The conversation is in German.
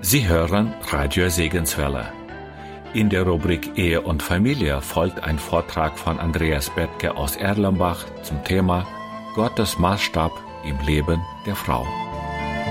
Sie hören Radio Segenswelle. In der Rubrik Ehe und Familie folgt ein Vortrag von Andreas Bettke aus Erlenbach zum Thema Gottes Maßstab im Leben der Frau.